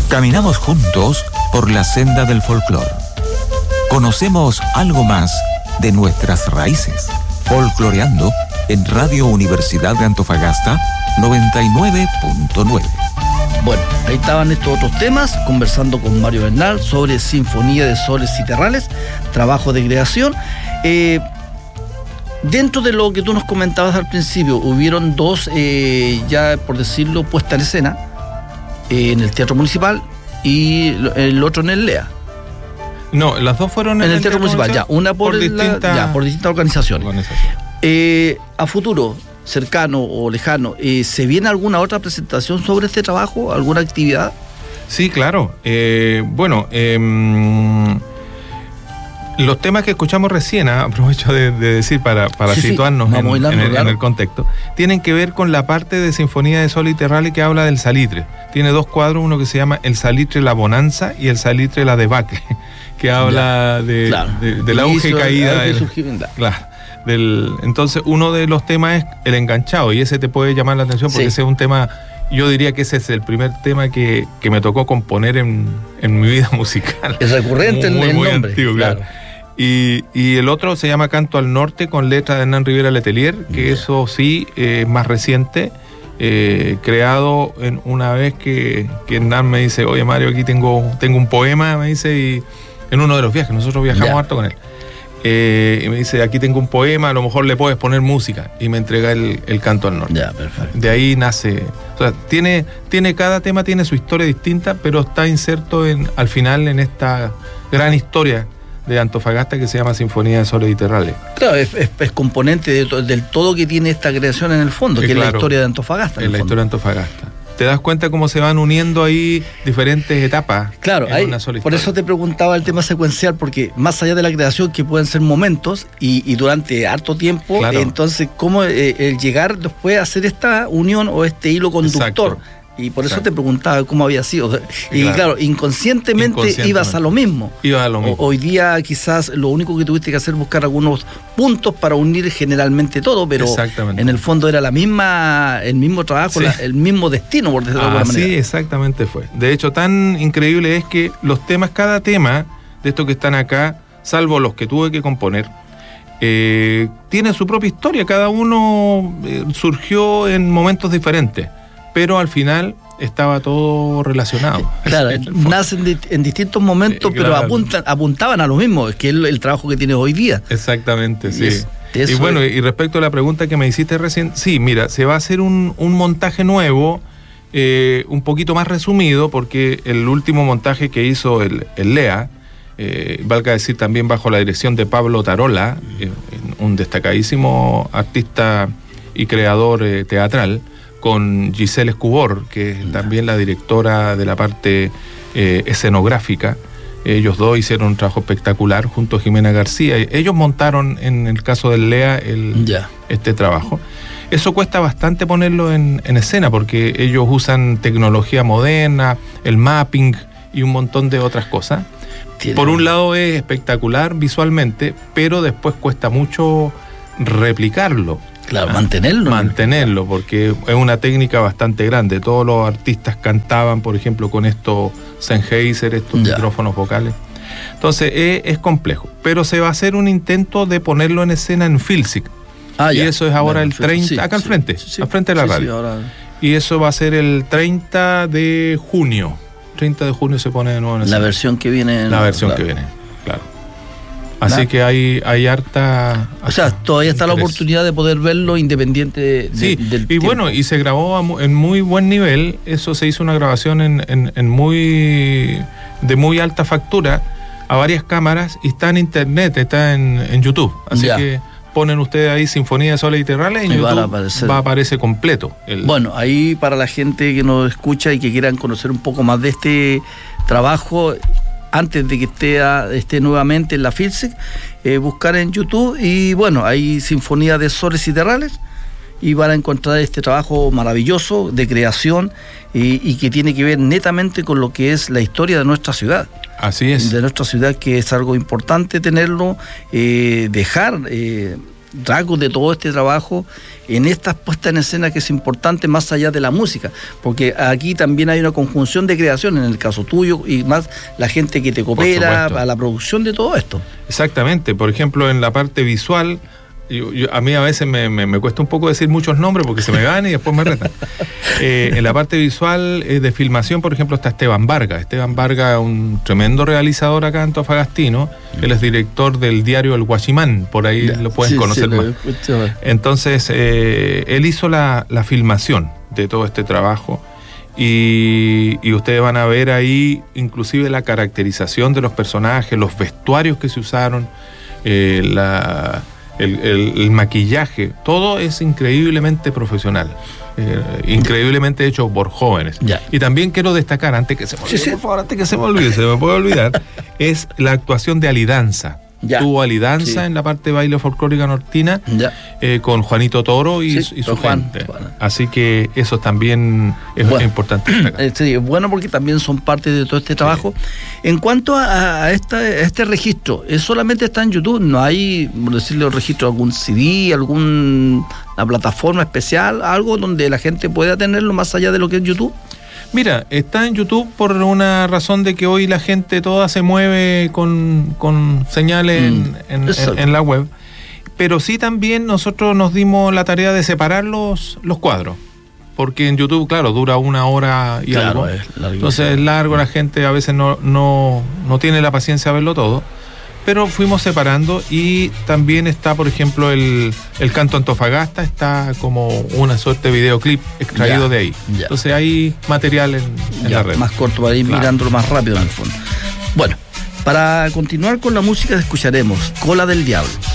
Caminamos juntos por la senda del folclore. Conocemos algo más de nuestras raíces. Folcloreando en Radio Universidad de Antofagasta 99.9. Bueno, ahí estaban estos otros temas, conversando con Mario Bernal sobre Sinfonía de Soles y Terrales, trabajo de creación. Dentro de lo que tú nos comentabas al principio, hubieron dos, ya por decirlo, puesta en escena, en el Teatro Municipal y el otro en el LEA. No, las dos fueron en el Teatro Municipal, ya, una por distintas organizaciones. A futuro, cercano o lejano, ¿se viene alguna otra presentación sobre este trabajo, alguna actividad? Sí, claro. Los temas que escuchamos recién, aprovecho de decir para situarnos en el contexto, tienen que ver con la parte de Sinfonía de Soles y Terrales que habla del salitre. Tiene dos cuadros, uno que se llama El Salitre La Bonanza y El Salitre La Debacle, que habla del auge y caída. Entonces, uno de los temas es el enganchado, y ese te puede llamar la atención porque ese es un tema, yo diría que ese es el primer tema que me tocó componer en mi vida musical. Es recurrente el nombre. Antiguo, claro. Y el otro se llama Canto al Norte, con letra de Hernán Rivera Letelier, que eso sí es más reciente, creado una vez que Hernán me dice: oye, Mario, aquí tengo un poema, me dice, y en uno de los viajes, nosotros viajamos harto con él. Y me dice: aquí tengo un poema, a lo mejor le puedes poner música, y me entrega el Canto al Norte. Ya, perfecto. De ahí nace, o sea, cada tema tiene su historia distinta, pero está inserto al final en esta gran historia de Antofagasta que se llama Sinfonía de Soles y Terrales. Claro, es componente del todo que tiene esta creación en el fondo, que es la historia de Antofagasta. Es la historia de Antofagasta. Te das cuenta cómo se van uniendo ahí diferentes etapas. Claro, por eso te preguntaba el tema secuencial, porque más allá de la creación, que pueden ser momentos y durante harto tiempo, entonces cómo el llegar después a hacer esta unión o este hilo conductor. Exacto. Y por eso te preguntaba cómo había sido. Y claro, inconscientemente ibas a lo mismo. Ibas a lo mismo. Hoy día quizás lo único que tuviste que hacer es buscar algunos puntos para unir generalmente todo, pero en el fondo era el mismo trabajo, el mismo destino, por decirlo de alguna manera. Sí, exactamente fue. De hecho, tan increíble es que cada tema de estos que están acá, salvo los que tuve que componer, tiene su propia historia. Cada uno surgió en momentos diferentes, pero al final estaba todo relacionado. Claro, nacen en distintos momentos, pero apuntaban a lo mismo, que es el trabajo que tienes hoy día. Exactamente, sí. Y bueno, y respecto a la pregunta que me hiciste recién, sí, mira, se va a hacer un montaje nuevo, un poquito más resumido, porque el último montaje que hizo el LEA, valga decir también bajo la dirección de Pablo Tarola, un destacadísimo artista y creador teatral, con Giselle Escubor, que es también la directora de la parte escenográfica. Ellos dos hicieron un trabajo espectacular junto a Jimena García. Ellos montaron, en el caso del LEA, este trabajo. Eso cuesta bastante ponerlo en escena, porque ellos usan tecnología moderna, el mapping y un montón de otras cosas. Por un lado es espectacular visualmente, pero después cuesta mucho replicarlo. Claro, mantenerlo, porque es una técnica bastante grande. Todos los artistas cantaban, por ejemplo, con estos Sennheiser, estos micrófonos vocales. Entonces es complejo, pero se va a hacer un intento de ponerlo en escena en Filsic. Y eso es ahora el 30, acá al frente, al frente de la radio. Y eso va a ser el 30 de junio. 30 de junio se pone de nuevo en escena. La versión que viene. Claro. Así que hay harta... O sea, todavía está la oportunidad de poder verlo independiente del tiempo. Bueno, y se grabó en muy buen nivel. Eso se hizo una grabación de muy alta factura a varias cámaras, y está en internet, está en YouTube. Así que ponen ustedes ahí Sinfonía de Soles y Terrales y en YouTube va a aparecer completo. Bueno, ahí para la gente que nos escucha y que quieran conocer un poco más de este trabajo, antes de que esté nuevamente en la Filsic, buscar en YouTube, y bueno, hay Sinfonía de Soles y Terrales, y van a encontrar este trabajo maravilloso de creación y que tiene que ver netamente con lo que es la historia de nuestra ciudad. Así es. De nuestra ciudad, que es algo importante tenerlo, dejar rasgos de todo este trabajo en estas puestas en escena que es importante más allá de la música, porque aquí también hay una conjunción de creación, en el caso tuyo, y más la gente que te coopera para la producción de todo esto. Exactamente, por ejemplo, en la parte visual, a mí a veces me cuesta un poco decir muchos nombres porque se me van y después me retan. En la parte visual de filmación, por ejemplo, está Esteban Vargas. Esteban Vargas es un tremendo realizador acá antofagastino. Él es director del diario El Guachimán, por ahí lo pueden conocer más. Entonces, él hizo la filmación de todo este trabajo y ustedes van a ver ahí inclusive la caracterización de los personajes, los vestuarios que se usaron, el maquillaje, todo es increíblemente profesional, increíblemente hecho por jóvenes. Y también quiero destacar, antes que se me olvide, por favor, antes que se me olvide, se me puede olvidar, es la actuación de Alidanza. Tuvo Alidanza en la parte de baile folclórica nortina, con Juanito Toro y su gente. Así que eso también es importante destacar. Sí, es bueno porque también son parte de todo este trabajo. En cuanto a este registro, solamente está en YouTube, no hay, por decirlo, registro de algún CD, alguna plataforma especial, algo donde la gente pueda tenerlo más allá de lo que es YouTube. Mira, está en YouTube por una razón de que hoy la gente toda se mueve con señales en la web, pero sí también nosotros nos dimos la tarea de separar los cuadros, porque en YouTube, claro, dura 1 hora y algo, entonces es largo, la gente a veces no tiene la paciencia de verlo todo, pero fuimos separando. Y también está, por ejemplo, el Canto Antofagasta, está como una suerte de videoclip extraído de ahí. Entonces hay material en la red. Más corto para ir mirándolo más rápido en el fondo. Bueno, para continuar con la música escucharemos Cola del Diablo.